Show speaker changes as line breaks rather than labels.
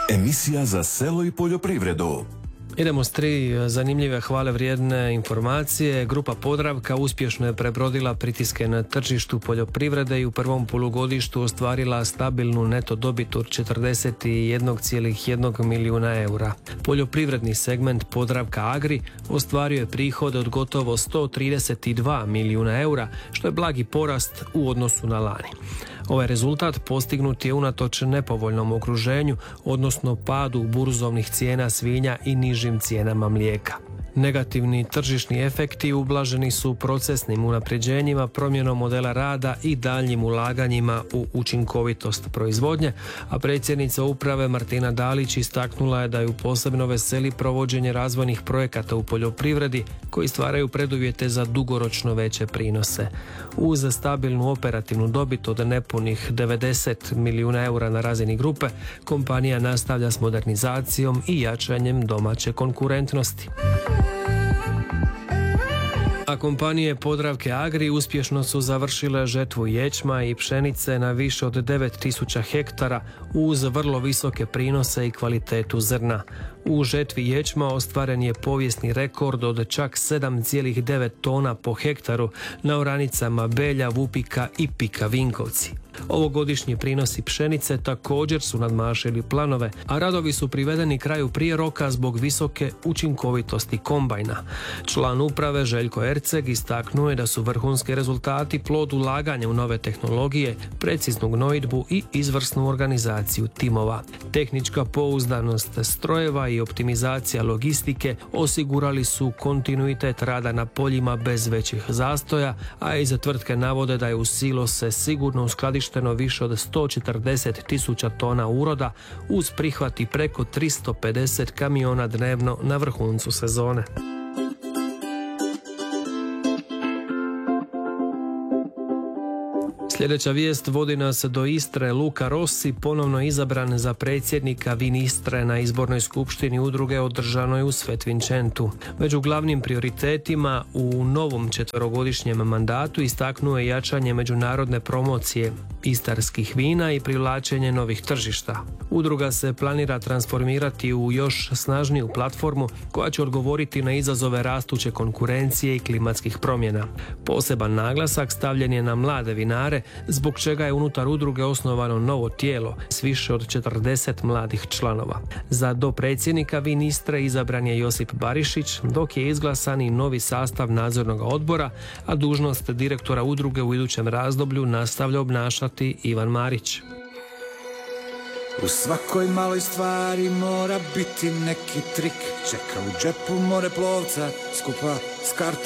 Emisija za selo i poljoprivredu.
Idemo s 3 zanimljive hvale vrijedne informacije. Grupa Podravka uspješno je prebrodila pritiske na tržištu poljoprivrede i u prvom polugodištu ostvarila stabilnu neto dobit od 41,1 milijuna eura. Poljoprivredni segment Podravka Agri ostvario je prihode od gotovo 132 milijuna eura, što je blagi porast u odnosu na lani. Ovaj rezultat postignut je unatoč nepovoljnom okruženju, odnosno padu burzovnih cijena svinja i nižim cijenama mlijeka. Negativni tržišni efekti ublaženi su procesnim unapređenjima, promjenom modela rada i daljnjim ulaganjima u učinkovitost proizvodnje, a predsjednica uprave Martina Dalić istaknula je da ju posebno veseli provođenje razvojnih projekata u poljoprivredi koji stvaraju preduvjete za dugoročno veće prinose. Uz stabilnu operativnu dobit od nepunih 90 milijuna eura na razini grupe, kompanija nastavlja s modernizacijom i jačanjem domaće konkurentnosti. A kompanije Podravke Agri uspješno su završile žetvu ječma i pšenice na više od 9000 hektara uz vrlo visoke prinose i kvalitetu zrna. U žetvi ječma ostvaren je povijesni rekord od čak 7,9 tona po hektaru na oranicama Belja, Vupika i Pika Vinkovci. Ovogodišnji prinosi pšenice također su nadmašili planove, a radovi su privedeni kraju prije roka zbog visoke učinkovitosti kombajna. Član uprave Željko Erceg istaknuo je da su vrhunski rezultati plod ulaganja u nove tehnologije, preciznu gnojidbu i izvrsnu organizaciju timova. Tehnička pouzdanost strojeva i optimizacija logistike osigurali su kontinuitet rada na poljima bez većih zastoja, a iz tvrtke navode da je u silose sigurno uskladišteno više od 140.000 tona uroda uz prihvati preko 350 kamiona dnevno na vrhuncu sezone. Sljedeća vijest vodi nas do Istre. Luka Rossi ponovno izabran za predsjednika Vinistre na izbornoj skupštini udruge održanoj u Svetvinčentu. Među glavnim prioritetima u novom 4-godišnjem mandatu istaknuo je jačanje međunarodne promocije istarskih vina i privlačenje novih tržišta. Udruga se planira transformirati u još snažniju platformu koja će odgovoriti na izazove rastuće konkurencije i klimatskih promjena. Poseban naglasak stavljen je na mlade vinare, zbog čega je unutar udruge osnovano novo tijelo s više od 40 mladih članova. Za dopredsjednika Vinistre izabran je Josip Barišić, dok je izglasan i novi sastav nadzornog odbora, a dužnost direktora udruge u idućem razdoblju nastavlja obnašati Ivan Marić.
U svakoj maloj stvari mora biti neki trik, čeka u džepu more plovca skupa s kartom.